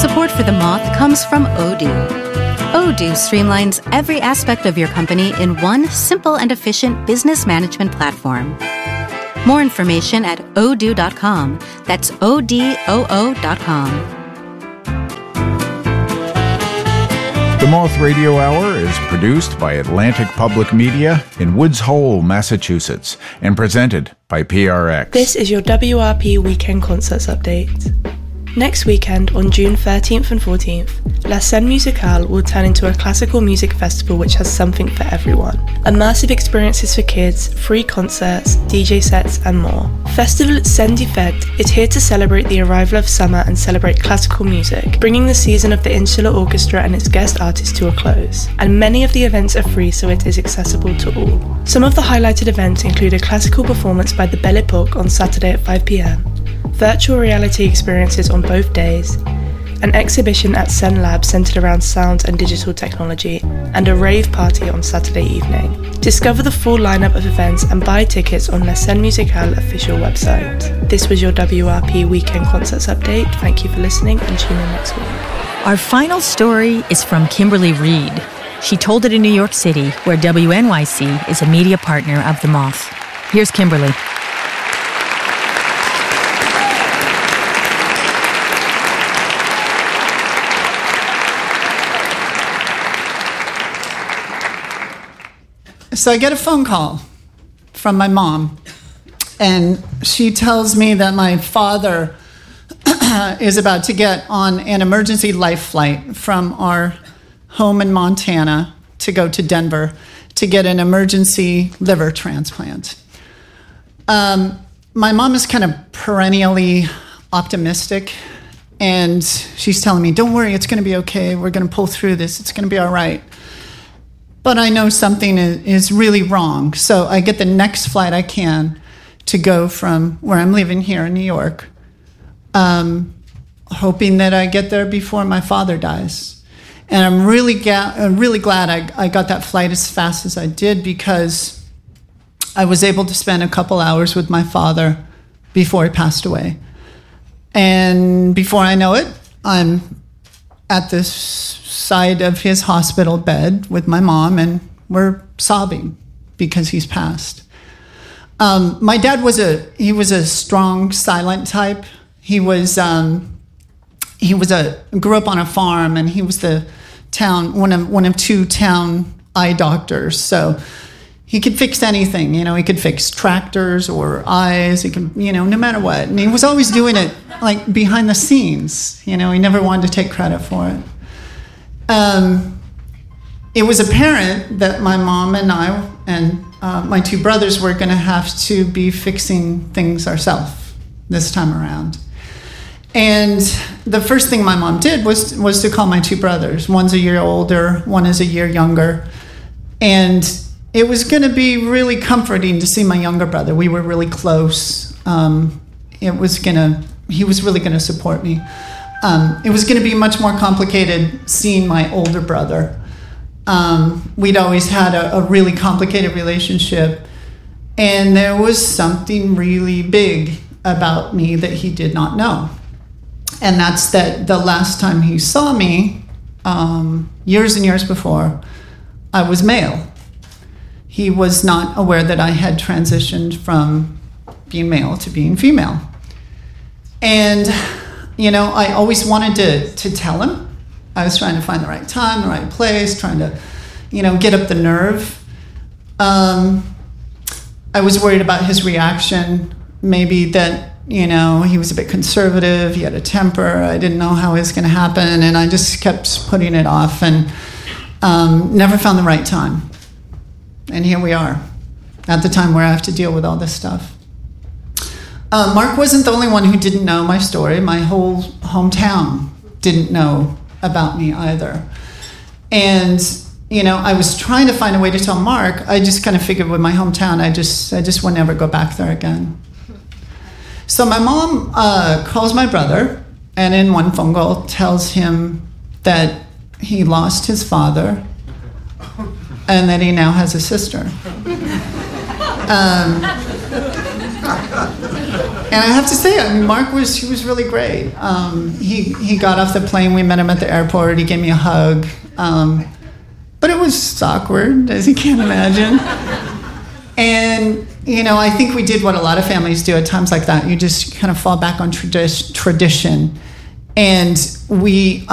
Support for The Moth comes from Odoo. Odoo streamlines every aspect of your company in one simple and efficient business management platform. More information at odoo.com. That's ODOO.com. The Moth Radio Hour is produced by Atlantic Public Media in Woods Hole, Massachusetts, and presented by PRX. This is your WRP Weekend Concerts Update. Next weekend, on June 13th and 14th, La Scène Musicale will turn into a classical music festival which has something for everyone. Immersive experiences for kids, free concerts, DJ sets, and more. Festival Scène d'Effect is here to celebrate the arrival of summer and celebrate classical music, bringing the season of the Insular Orchestra and its guest artists to a close. And many of the events are free, so it is accessible to all. Some of the highlighted events include a classical performance by the Belle Époque on Saturday at 5 p.m, virtual reality experiences on both days, an exhibition at Scène Lab centered around sound and digital technology, and a rave party on Saturday evening. Discover the full lineup of events and buy tickets on La Scène Musicale official website. This was your WRP Weekend Concerts Update. Thank you for listening and tune in next week. Our final story is from Kimberly Reed. She told it in New York City, where WNYC is a media partner of The Moth. Here's Kimberly. So I get a phone call from my mom, and she tells me that my father is about to get on an emergency life flight from our home in Montana to go to Denver to get an emergency liver transplant. My mom is kind of perennially optimistic, and she's telling me, don't worry, it's going to be okay. We're going to pull through this. It's going to be all right. But I know something is really wrong. So I get the next flight I can to go from where I'm living here in New York, hoping that I get there before my father dies. And I'm really glad I got that flight as fast as I did, because I was able to spend a couple hours with my father before he passed away. And before I know it, I'm at this side of his hospital bed with my mom, and we're sobbing because he's passed. My dad was a strong, silent type. He grew up on a farm, and he was one of two town eye doctors. So he could fix anything, he could fix tractors or eyes. He could, no matter what. And he was always doing it like behind the scenes. He never wanted to take credit for it. It was apparent that my mom and I and my two brothers were going to have to be fixing things ourselves this time around. And the first thing my mom did was to call my two brothers. One's a year older, one is a year younger. And it was going to be really comforting to see my younger brother. We were really close. He was really going to support me. It was going to be much more complicated seeing my older brother. We'd always had a really complicated relationship, and there was something really big about me that he did not know. And that's that the last time he saw me, years and years before, I was male. He was not aware that I had transitioned from being male to being female. And I always wanted to tell him. I was trying to find the right time, the right place, trying to, get up the nerve. I was worried about his reaction, maybe that, he was a bit conservative, he had a temper, I didn't know how it was going to happen, and I just kept putting it off and never found the right time. And here we are, at the time where I have to deal with all this stuff. Mark wasn't the only one who didn't know my story. My whole hometown didn't know about me either. And, I was trying to find a way to tell Mark. I just kind of figured with my hometown, I just would never go back there again. So my mom calls my brother, and in one phone call tells him that he lost his father and that he now has a sister. And I have to say, I mean, Mark he was really great. He got off the plane. We met him at the airport. He gave me a hug. But it was awkward, as you can imagine. And, you know, I think we did what a lot of families do at times like that. You just kind of fall back on tradition. And we